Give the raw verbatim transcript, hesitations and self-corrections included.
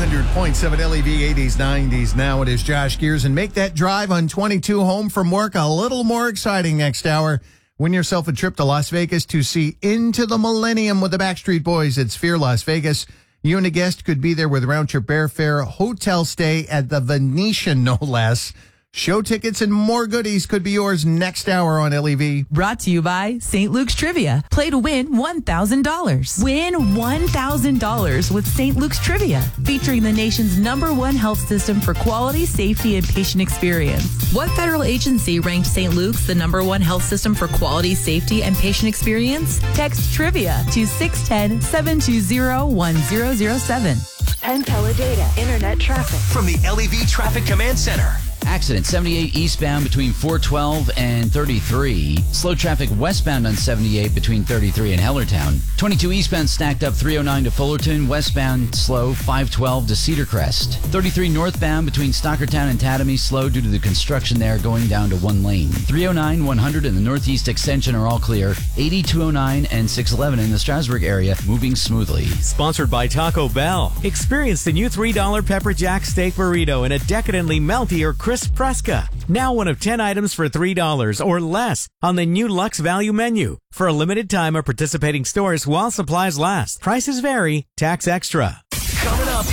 hundred point seven L E V, eighties, nineties. Now it is Josh Gears, and make that drive on twenty-two home from work a little more exciting next hour. Win yourself a trip to Las Vegas to see Into the Millennium with the Backstreet Boys at Sphere Las Vegas. You and a guest could be there with round-trip airfare, hotel stay at the Venetian, no less. Show tickets and more goodies could be yours next hour on L E V. Brought to you by Saint Luke's Trivia. Play to win one thousand dollars. Win one thousand dollars with Saint Luke's Trivia, featuring the nation's number one health system for quality, safety, and patient experience. What federal agency ranked Saint Luke's the number one health system for quality, safety, and patient experience? Text Trivia to six one zero, seven two zero, one zero zero seven. Penn Teledata Internet Traffic. From the L E V Traffic Command Center. Accident seventy-eight eastbound between four twelve and thirty-three. Slow traffic westbound on seventy-eight between thirty-three and Hellertown. twenty-two eastbound stacked up three oh nine to Fullerton. Westbound slow five twelve to Cedar Crest. thirty-three northbound between Stockertown and Tatamy. Slow due to the construction there, going down to one lane. three oh nine, one hundred and the Northeast Extension are all clear. eighty, two oh nine and six eleven in the Strasburg area moving smoothly. Sponsored by Taco Bell. Experience the new three dollar Pepper Jack Steak Burrito in a decadently melty or crisp Fresca. Now one of ten items for three dollars or less on the new Lux Value menu. For a limited time at participating stores while supplies last. Prices vary. Tax extra. Coming up